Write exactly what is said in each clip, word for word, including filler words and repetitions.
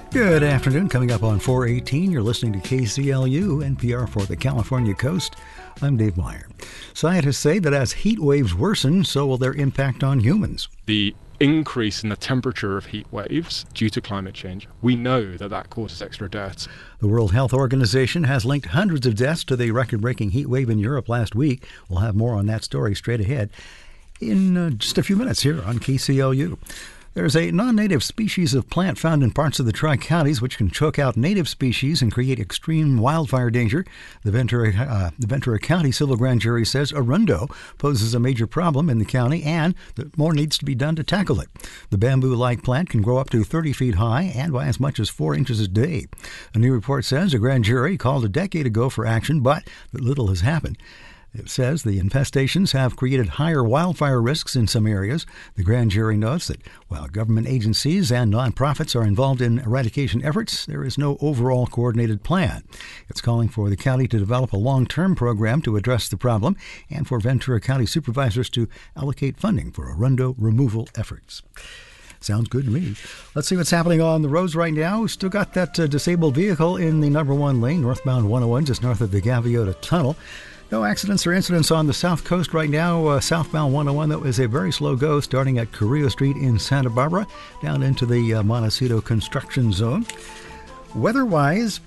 Good afternoon. Coming up on four eighteen, you're listening to K C L U, N P R for the California coast. I'm Dave Meyer. Scientists say that as heat waves worsen, so will their impact on humans. The increase in the temperature of heat waves due to climate change, we know that that causes extra deaths. The World Health Organization has linked hundreds of deaths to the record-breaking heat wave in Europe last week. We'll have more on that story straight ahead in uh, just a few minutes here on K C L U. There's a non-native species of plant found in parts of the Tri-Counties which can choke out native species and create extreme wildfire danger. The Ventura, uh, the Ventura County Civil Grand Jury says arundo poses a major problem in the county and that more needs to be done to tackle it. The bamboo-like plant can grow up to thirty feet high and by as much as four inches a day. A new report says a grand jury called a decade ago for action, but that little has happened. It says the infestations have created higher wildfire risks in some areas. The grand jury notes that while government agencies and nonprofits are involved in eradication efforts, there is no overall coordinated plan. It's calling for the county to develop a long-term program to address the problem and for Ventura County supervisors to allocate funding for arundo removal efforts. Sounds good to me. Let's see what's happening on the roads right now. We've still got that uh, disabled vehicle in the number one lane, northbound one oh one, just north of the Gaviota Tunnel. No accidents or incidents on the south coast right now. Uh, southbound one oh one, that was a very slow go starting at Carrillo Street in Santa Barbara down into the uh, Montecito construction zone. Weather-wise,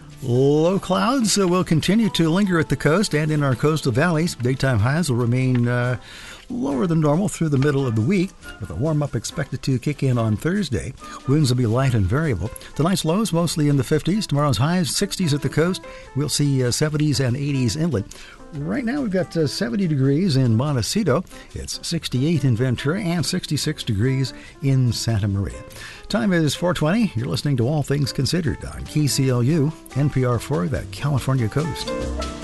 low clouds uh, will continue to linger at the coast and in our coastal valleys. Daytime highs will remain uh, lower than normal through the middle of the week, with a warm-up expected to kick in on Thursday. Winds will be light and variable. Tonight's lows mostly in the fifties. Tomorrow's highs, sixties at the coast. We'll see uh, seventies and eighties inland. Right now we've got uh, seventy degrees in Montecito. It's sixty-eight in Ventura and sixty-six degrees in Santa Maria. Time is four twenty. You're listening to All Things Considered on K C L U, N P R for the California coast.